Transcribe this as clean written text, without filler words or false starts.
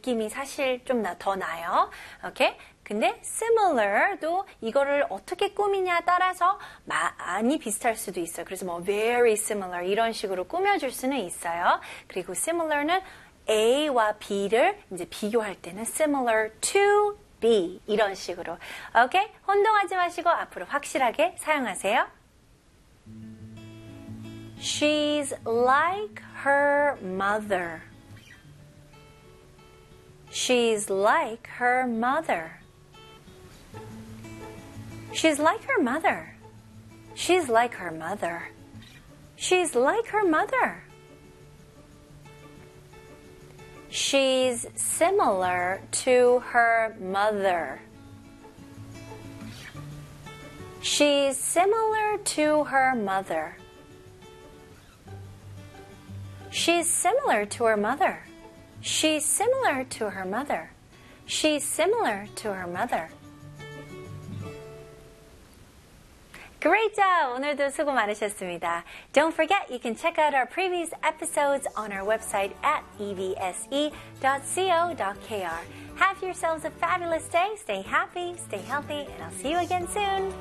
느낌이 사실 좀 더 나요. 오케이? 근데 similar도 이거를 어떻게 꾸미냐 따라서 많이 비슷할 수도 있어요. 그래서 뭐 very similar 이런 식으로 꾸며줄 수는 있어요. 그리고 similar는 A와 B를 이제 비교할 때는 similar to B 이런 식으로. 오케이? 혼동하지 마시고 앞으로 확실하게 사용하세요. She's like her mother. She's like her mother. She's like her mother. She's like her mother. She's like her mother. She's similar to her mother. She's similar to her mother. She's similar to her mother. She's similar to her mother. She's similar to her mother. Great job! 오늘도 수고 많으셨습니다. Don't forget, you can check out our previous episodes on our website at evse.co.kr. Have yourselves a fabulous day. Stay happy, stay healthy, and I'll see you again soon.